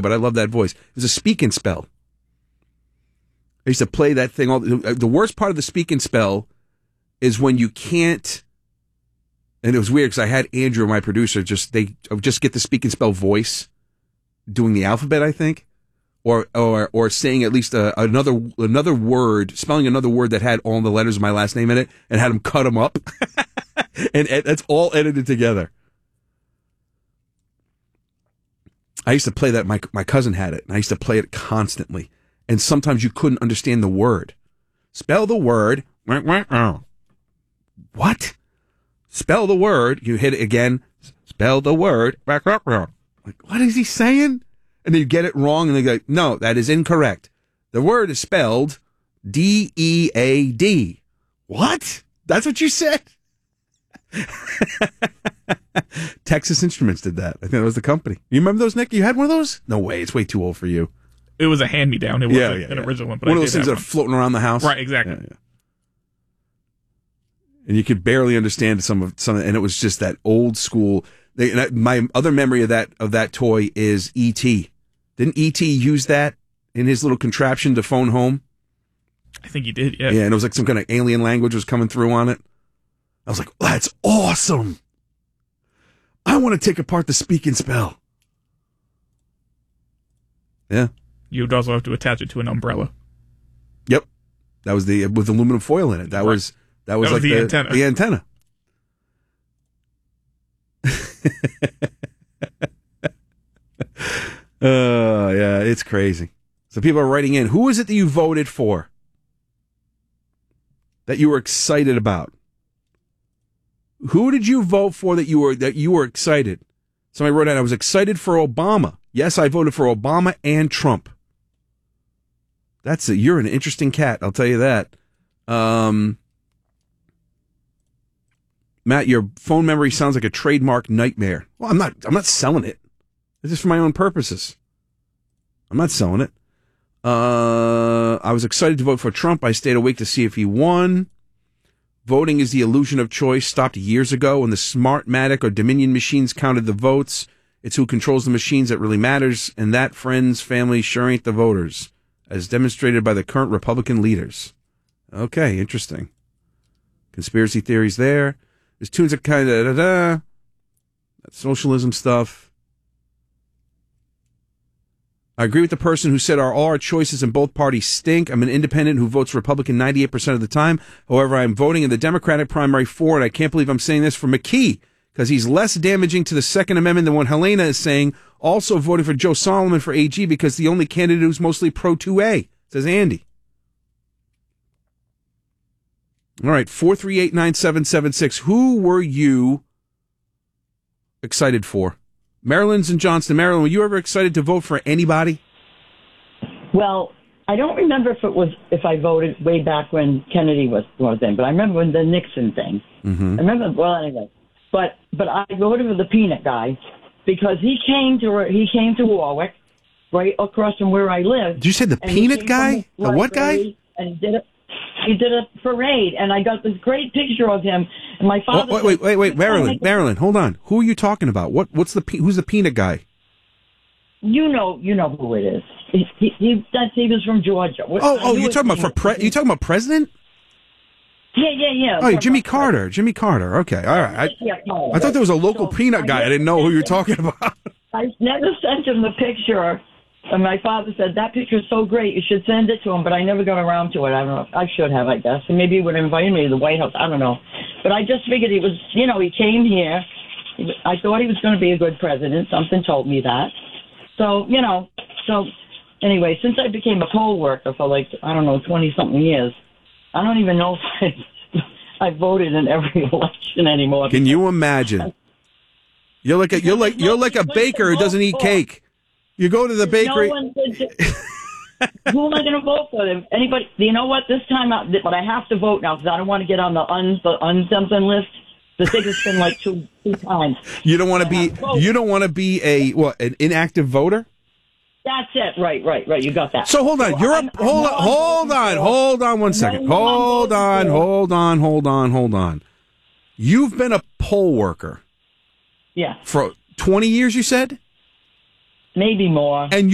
but I love that voice. It was a Speak and Spell. I used to play that thing. The worst part of the Speak and Spell is when you can't, and it was weird because I had Andrew, my producer, just get the Speak and Spell voice doing the alphabet, I think, or saying at least another word, spelling another word that had all the letters of my last name in it, and had them cut them up, and that's all edited together. I used to play that. My cousin had it, and I used to play it constantly. And sometimes you couldn't understand the word. Spell the word. What? Spell the word. You hit it again. Spell the word. Like, what is he saying? And then you get it wrong, and they go, no, that is incorrect. The word is spelled D-E-A-D. What? That's what you said? Texas Instruments did that. I think that was the company. You remember those, Nick? You had one of those? No way. It's way too old for you. It was a hand-me-down. It wasn't an original one. But one of those things that are floating around the house? Right, exactly. Yeah. And you could barely understand some of and it was just that old school. My other memory of that toy is E.T. Didn't E.T. use that in his little contraption to phone home? I think he did, yeah. Yeah, and it was like some kind of alien language was coming through on it. I was like, that's awesome. I want to take apart the Speak and Spell. Yeah. You'd also have to attach it to an umbrella. Yep. That was with aluminum foil in it. That was like the antenna. The antenna. Yeah, it's crazy. So people are writing in, who is it that you voted for? That you were excited about? Who did you vote for that you were excited? Somebody wrote out, I was excited for Obama. Yes, I voted for Obama and Trump. You're an interesting cat, I'll tell you that. Matt, your phone memory sounds like a trademark nightmare. Well, I'm not selling it. It's just for my own purposes. I'm not selling it. I was excited to vote for Trump. I stayed awake to see if he won. Voting is the illusion of choice. Stopped years ago when the Smartmatic or Dominion machines counted the votes. It's who controls the machines that really matters, and that, friends, family, sure ain't the voters, as demonstrated by the current Republican leaders. Okay, interesting. Conspiracy theories there. There's tunes that kind of that socialism stuff. I agree with the person who said all our choices in both parties stink. I'm an independent who votes Republican 98% of the time. However, I'm voting in the Democratic primary for, and I can't believe I'm saying this, for McKee, because he's less damaging to the Second Amendment than what Helena is saying. Also voting for Joe Solomon for AG because the only candidate who's mostly pro-2A, says Andy. All right, 438-9776. Who were you excited for? Maryland's in Johnston. Maryland, were you ever excited to vote for anybody? Well, I don't remember if I voted way back when Kennedy was in, but I remember when the Nixon thing. Mm-hmm. I remember, well, anyway. But I voted for the peanut guy because he came to Warwick, right across from where I live. Did you say the peanut guy? The what guy? And he did a parade, and I got this great picture of him. And my father. Oh, wait, Marilyn, hold on. Who are you talking about? Who's the peanut guy? You know who it is. He was from Georgia. You're talking about you talking about president? Yeah. Oh, Jimmy Carter. Jimmy Carter. Okay, all right. I thought there was a local peanut guy. I didn't know who you were talking about. I never sent him the picture. And my father said, that picture is so great, you should send it to him, but I never got around to it. I don't know. I should have, I guess. And maybe he would invite me to the White House. I don't know. But I just figured he was, he came here. I thought he was going to be a good president. Something told me that. So, anyway, since I became a poll worker for 20-something years, I don't even know if I voted in every election anymore. Can you imagine? You're like a baker who doesn't eat cake. You go to the bakery. Who am I going to vote for? Anybody? You know what? This time, but I have to vote now because I don't want to get on the something list. The thing has been like two times. You don't want to be. You don't want to be an inactive voter. That's it. Right. You got that. So hold on. Hold on 1 second. Hold on. You've been a poll worker. Yeah. For 20 years, you said? Maybe more. And